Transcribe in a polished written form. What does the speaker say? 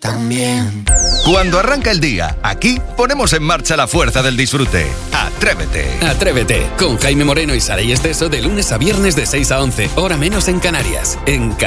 también. Cuando arranca el día, aquí ponemos en marcha la fuerza del disfrute. Atrévete. Atrévete, con Jaime Moreno y Saray Esteso de lunes a viernes de 6 a 11, hora menos en Canarias. En